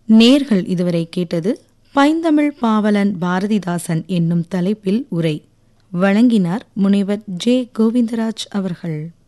நேர்கள் இதுவரை கேட்டது பைந்தமிழ் பாவலன் பாரதிதாசன் என்னும் தலைப்பில் உரை வழங்கினார் முனைவர் ஜே கோவிந்தராஜ் அவர்கள்.